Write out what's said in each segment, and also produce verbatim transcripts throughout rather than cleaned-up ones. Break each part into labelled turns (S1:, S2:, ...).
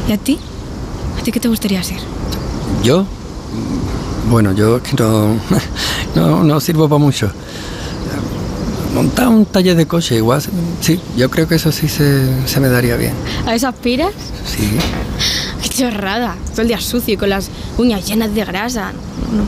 S1: ¿Y a ti? ¿A ti qué te gustaría ser?
S2: ¿Yo? Bueno, yo es que no, no, no sirvo para mucho. Montar un taller de coche igual, sí, yo creo que eso sí se, se me daría bien.
S1: ¿A eso aspiras?
S2: Sí.
S1: ¡Qué chorrada! Todo el día sucio y con las uñas llenas de grasa. No.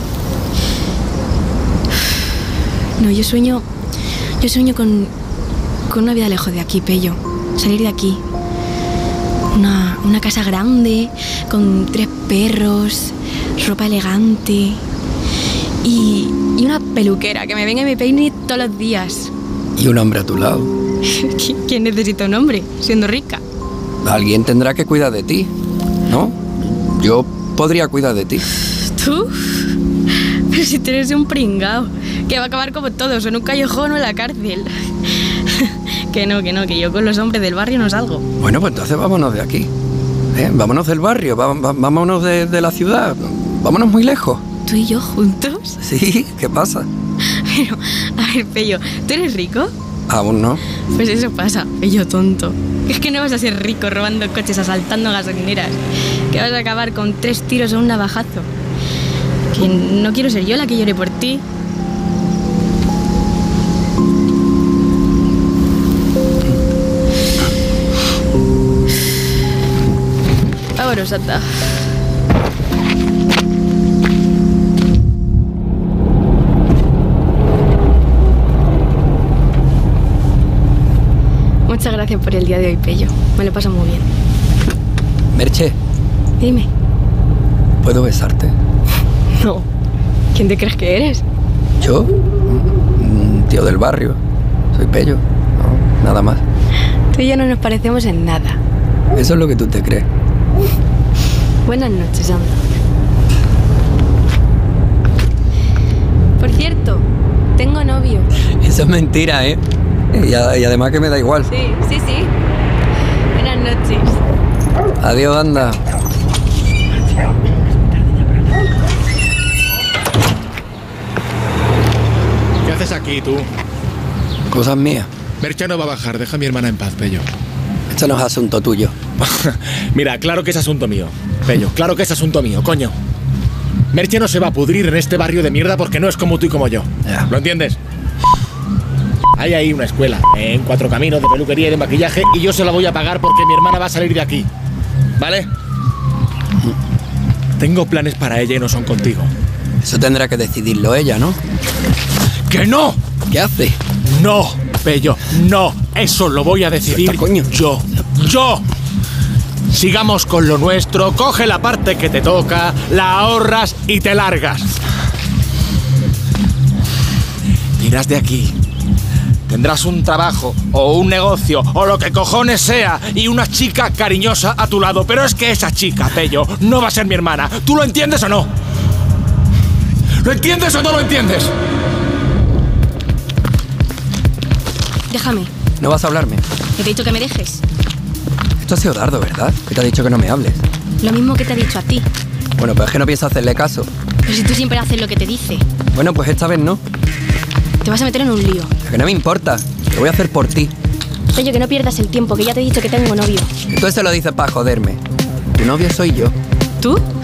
S1: No, yo sueño... Yo sueño con... Con una vida lejos de aquí, Pello. Salir de aquí. Una, una casa grande, con tres perros, ropa elegante... Y, y una peluquera que me venga y me peine todos los días.
S2: Y un hombre a tu lado.
S1: ¿Quién necesita un hombre, siendo rica?
S2: Alguien tendrá que cuidar de ti, ¿no? Yo podría cuidar de ti.
S1: ¿Tú? Pero si tú eres un pringao, que va a acabar como todos, en un callejón o en la cárcel. Que no, que no, que yo con los hombres del barrio no salgo.
S2: Bueno, pues entonces vámonos de aquí. ¿Eh? Vámonos del barrio, va, va, vámonos de, de la ciudad. Vámonos muy lejos.
S1: ¿Tú y yo juntos?
S2: Sí, ¿qué pasa?
S1: Pero, a ver, Pello, ¿tú eres rico?
S2: Aún no.
S1: Pues eso pasa, Pello tonto. Es que no vas a ser rico robando coches, asaltando gasolineras. Que vas a acabar con tres tiros o un navajazo. Que no quiero ser yo la que llore por ti. Vámonos, anda. Muchas gracias por el día de hoy, Pello. Me lo paso muy bien.
S2: Merche.
S1: Dime.
S2: ¿Puedo besarte?
S1: No. ¿Quién te crees que eres?
S2: ¿Yo? Un tío del barrio. Soy Pello. No, nada más.
S1: Tú y yo no nos parecemos en nada.
S2: Eso es lo que tú te crees.
S1: Buenas noches, anda. Por cierto, tengo novio.
S2: Eso es mentira, ¿eh? Y, a, y además que me da igual.
S1: Sí, sí, sí. Buenas noches.
S2: Adiós, anda.
S3: ¿Qué haces aquí, tú?
S2: Cosas mías.
S3: Merche no va a bajar, deja a mi hermana en paz, Pello.
S2: Esto no es asunto tuyo.
S3: Mira, claro que es asunto mío, Pello, claro que es asunto mío, coño. Merche no se va a pudrir en este barrio de mierda porque no es como tú y como yo.
S2: Ya.
S3: ¿Lo entiendes? Hay ahí una escuela, en Cuatro Caminos, de peluquería y de maquillaje, y yo se la voy a pagar porque mi hermana va a salir de aquí. ¿Vale? Tengo planes para ella y no son contigo.
S2: Eso tendrá que decidirlo ella, ¿no?
S3: ¡Que no!
S2: ¿Qué hace?
S3: ¡No, Pello! ¡No! Eso lo voy a decidir
S2: Suelta, coño.
S3: yo. ¡Yo! Sigamos con lo nuestro, coge la parte que te toca, la ahorras y te largas. Te irás de aquí. Tendrás un trabajo o un negocio o lo que cojones sea y una chica cariñosa a tu lado. Pero es que esa chica, Pello, no va a ser mi hermana. ¿Tú lo entiendes o no? ¿Lo entiendes o no lo entiendes?
S1: Déjame.
S2: ¿No vas a hablarme?
S1: Que te he dicho que me dejes.
S2: Esto ha sido Dardo, ¿verdad? Que te ha dicho que no me hables.
S1: Lo mismo que te ha dicho a ti.
S2: Bueno, pues es que no pienso hacerle caso.
S1: Pero si tú siempre haces lo que te dice.
S2: Bueno, pues esta vez no.
S1: Te vas a meter en un lío.
S2: Que no me importa. Lo voy a hacer por ti.
S1: Pello, que no pierdas el tiempo, que ya te he dicho que tengo novio.
S2: Y tú eso lo dices para joderme. Tu novio soy yo.
S1: ¿Tú?